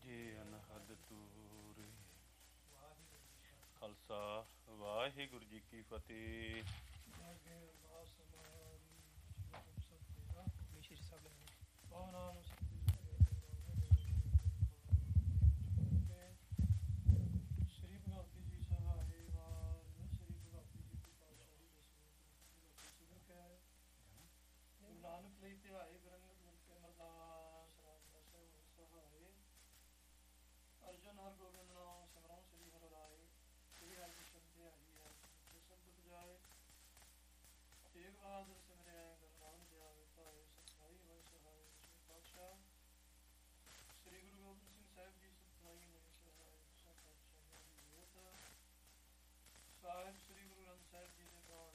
ਸਾਜੇ ਅਨਹਦ ਤੂਰੇ। ਖਾਲਸਾ ਵਾਹਿਗੁਰੂ ਜੀ ਕੀ ਫਤਿਹ। ਨਾਨਕ ਲਈ ਧਿਆਏ ਬਿਰੰਗ ਗੁਰ ਅਮਰਦਾਸ ਰਾਮਦਾਸ ਸਹਾਏ। ਅਰਜਨ ਹਰ ਗੋਬਿੰਦ ਨਾਮ ਸਿਮਰਉ ਸ੍ਰੀ ਹਰਿ ਰਾਏ। ਸ੍ਰੀ ਹਰਿ ਧਿਆਈ ਹੈ ਸਬਦ ਜਾਏ। ਤੇਗ ਬਹਾਦਰ ਸਿਮਰਿਆ ਗੁਰੂ ਨਾਮ ਧਿਆਵੇ ਪਾਏ। ਸਤਿ ਹੋਏ ਸਹਾਏ ਪਾਤਸ਼ਾਹ ਸ੍ਰੀ ਗੁਰੂ ਗੋਬਿੰਦ ਸਿੰਘ ਸਾਹਿਬ ਜੀ। ਸਤਿ ਨੇ ਸਹਾਏ ਸਾਹਿਬ ਸ੍ਰੀ ਗੁਰੂ ਗ੍ਰੰਥ ਸਾਹਿਬ ਜੀ ਦੇ ਬਾਣ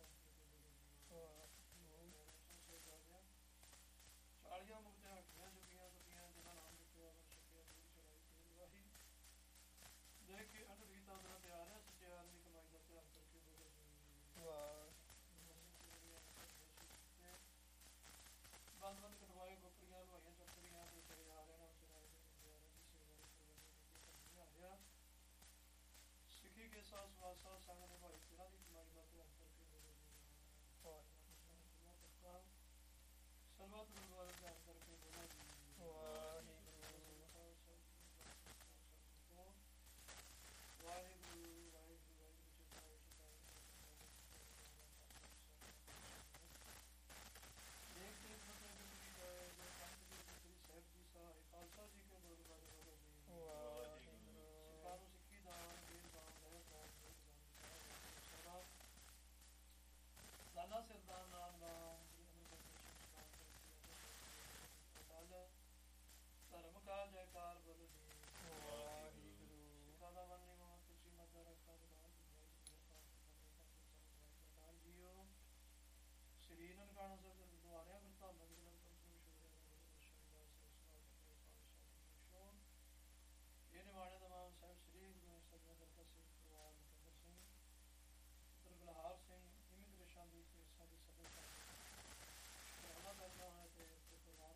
ਚਾਲੀਆਂ ਮੁਕਤਿਆਂ ਹੱਟੀਆਂ ਚੁੱਕੀਆਂ ਟੁੱਟੀਆਂ ਜਿਹਨਾਂ ਨਾਮ ਦਿੱਤੇ ਅਮਰ ਛਕਿਆ ਦੂਰ ਚੜਾਈ ਤੇਲ ਵਾਹੀ। ਦੇਖ ਕੇ ਅਟਲ ਗੀਤਾ ਦਾ ਪਿਆਰ ਹੈ ਸਚਿਆਰ ਦੀ ਕਮਾਈ ਦਾ ਧਿਆਨ ਕਰਕੇ ਬੋਲੇ ਬੰਦ ਬੰਦ ਕਟਵਾਏ ਗੋਪੜੀਆਂ ਲਵਾਈਆਂ ਚੱਕਰੀਆਂ ਤੇ ਚਲੇ ਆ ਰਹੇ ਨਾਲ ਚਰਾਏ ਦੇ ਗੁਰਦੁਆਰਿਆਂ ਦੀ ਸੇਵਾ ਰਿਹਾ। ਸਿੱਖੀ ਕੇ ਸਾਸ ਵਾਸਾ ਸੰਗ ਨਿਭਾਈ ਤੇਰਾਂ ਦੀ ਕਮਾਈ ਦਾ ਧਿਆਨ ਕਰਕੇ ਬੋਲੇ ਸਲਵਤ ਗੁਰਦੁਆਰਾ ਧਿਆਨ ਕਰਕੇ ਬੋਲਾ ਜੀ ਵਾਹਿਗੁਰੂ ਵਾਹਿਗੁਰੂ ਵਾਹਿਗੁਰੂ ਚਿਤਾਏ ਚਿਤਾਏ। ਦੇਖ ਦੇਖ ਮਤਲਬ ਗੁਰੂ ਜੀ ਜਾਏ ਜੋ ਸੰਤ ਜੀ ਸ੍ਰੀ ਸਾਹਿਬ ਜੀ ਸਹਾਏ। ਖਾਲਸਾ ਜੀ ਕੇ ਗੁਰਦੁਆਰੇ ਬੋਲੋ ਜੀ ਸਿੱਖਾਂ ਨੂੰ ਸਿੱਖੀ ਦਾਨ ਦੇਣ ਦਾਨ ਲੈ ਦਾਨ ਦਾਨਾ ਸਿਰਦਾਨ ਨਾਮ ਦਾਨ ਧਰਮ ਕਾ ਜੈਕਾਰ ਬੋਲ ਜੀ ਸਿੱਖਾਂ ਦਾ ਮਨ ਨਿਵਾ ਤੁਸੀਂ ਮਤ ਰੱਖਾ ਜੀਓ। ਸ੍ਰੀ ਨਨਕਾਣਾ ਸਾਹਿਬ ਦੇ ਗੁਰਦੁਆਰਿਆਂ ਵਿੱਚ ਧਾਮਾਂ ਦੀ ਜਨਮ ਇਹ ਨਿਵਾਣੇ ਦਾ ਮਾਨ ਸਾਹਿਬ ਸ੍ਰੀ ਗੁਰੂ ਸਾਹਿਬ ਦਰਬਾਰ ਸਿੰਘ ਪਰਿਵਾਰ ਮੁਕੰਦਰ ਸਿੰਘ ਪੁੱਤਰ ਗੁਲਹਾਰ ਸਿੰਘ ਇਮੀਗ੍ਰੇਸ਼ਨ ਦੀ ਕੇਸਾਂ ਦੀ ਸਭਾ ਕਰਨਾ ਕਰਦਾ ਹੈ ਤੇ ਪਰਿਵਾਰ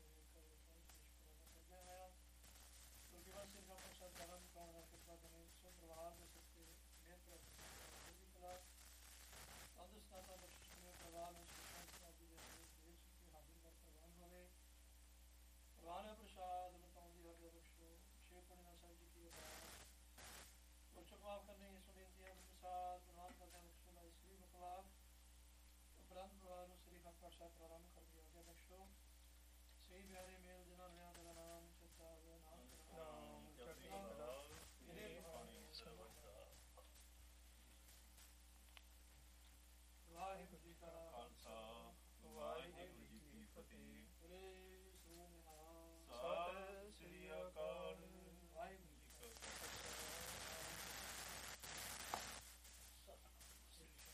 ਕਰਦੇ ਹੋਇਆ ਗੁਰਦੁਆਰਾ ਸਿੰਘ ਦਾ ਪ੍ਰਸ਼ਾਦ ਧਰਮ ਕਾਣ ਦਾ ਕਿਰਪਾ ਕਰੇ ਸੋ ਪਰਿਵਾਰ ਦੇ ਸੱਤੇ ਮਿਹਰ ਕਰਦੀ ਕਲਾ ਤੰਦਰੁਸਤਾਂ ਬਖਸ਼ਿਸ਼ ਕਰੇ। ਪਰਿਵਾਰ ਨੂੰ ਸੁਖਾਂ ਦੀ ਦੇਸ਼ ਦੀ ਹਾਜ਼ਰ ਕਰ ਪ੍ਰਵਾਨ ਹੋਵੇ। ਪ੍ਰਵਾਨ ਪ੍ਰਸ਼ਾਦ ਬਤਾਉਣ ਦੀ ਆਗਿਆ ਬਖਸ਼ੋ। ਸ਼ੇਖ ਪੁਣਿਆ ਸਾਹਿਬ ਜੀ ਕੀ ਅਰਦਾਸ ਗੁਰਚਕ ਮਾਫ ਕਰਨੀ ਇਸ ਬੇਨਤੀ ਹੈ ਪ੍ਰਸਾਦ ਪ੍ਰਵਾਨ ਕਰਦਿਆਂ ਬਖਸ਼ੋ ਦਾ ਸ੍ਰੀ ਬਖਲਾਬ ਉਪਰੰਤ ਪਰਿਵਾਰ ਨੂੰ ਸ੍ਰੀ ਅਖੰਡ ਪਾਠ ਸਾਹਿਬ ਪ੍ਰਾਰੰਭ ਕਰ ਦਿਆ ਆਗਿਆ ਬਖਸ਼ੋ। ਸਹੀ ਪਿਆਰੇ ਮੇਲ ਜਿਨ੍ਹਾਂ ਨੇ ਤੇਰਾ ਨਾਮ